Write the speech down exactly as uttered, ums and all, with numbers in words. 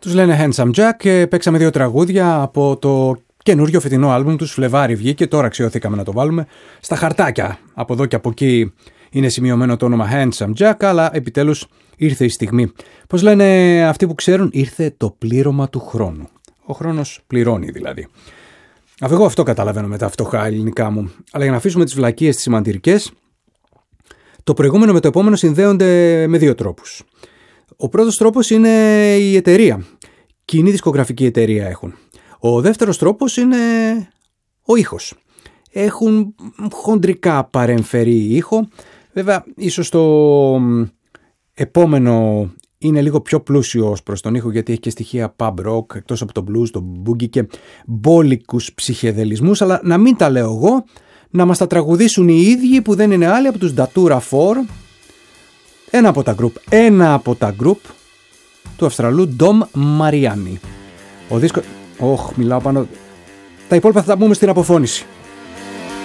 Τους λένε Handsome Jack και παίξαμε δύο τραγούδια από το καινούριο φετινό άλμπουμ τους. Φλεβάρι βγήκε, τώρα αξιώθηκαμε να το βάλουμε στα χαρτάκια. Από εδώ και από εκεί είναι σημειωμένο το όνομα Handsome Jack, αλλά επιτέλους ήρθε η στιγμή. Πώς λένε αυτοί που ξέρουν, ήρθε το πλήρωμα του χρόνου. Ο χρόνος πληρώνει δηλαδή. Εγώ αυτό καταλαβαίνω με τα φτωχά ελληνικά μου. Αλλά για να αφήσουμε τις βλακίες τις σημαντικές, το προηγούμενο με το επόμενο συνδέονται με δύο τρόπους. Ο πρώτος τρόπος είναι η εταιρεία. Κοινή δισκογραφική εταιρεία έχουν. Ο δεύτερος τρόπος είναι ο ήχος. Έχουν χοντρικά παρεμφερή ήχο. Βέβαια, ίσως το επόμενο είναι λίγο πιο πλούσιο ως προς τον ήχο, γιατί έχει και στοιχεία pub rock, εκτός από το blues, το boogie και μπόλικους ψυχεδελισμούς, αλλά να μην τα λέω εγώ, να μας τα τραγουδήσουν οι ίδιοι που δεν είναι άλλοι από τους Datura φορ, ένα από τα group, ένα από τα group του Αυστραλού Dom Mariani. Ο δίσκος... Ωχ, μιλάω πάνω... Τα υπόλοιπα θα τα πούμε στην αποφώνηση.